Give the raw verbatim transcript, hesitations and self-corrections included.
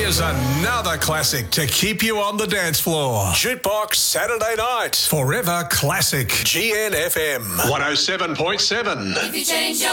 Here's another classic to keep you on the dance floor. Jukebox Saturday Night. Forever Classic. G N F M. one oh seven point seven. If you change your